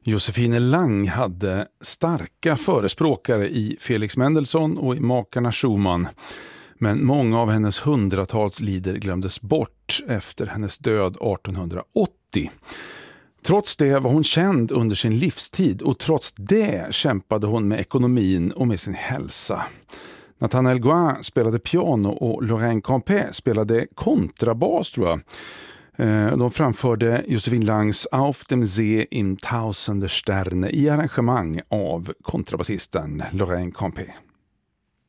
Josefine Lang hade starka förespråkare i Felix Mendelssohn och i makarna Schumann. Men många av hennes hundratals lieder glömdes bort efter hennes död 1880. Trots det var hon känd under sin livstid och trots det kämpade hon med ekonomin och med sin hälsa. Nathanael Gouin spelade piano och Lorraine Campé spelade kontrabas, tror jag. De framförde Josefine Langs Auf dem See im Tausender Sterne i arrangemang av kontrabasisten Lorraine Campé.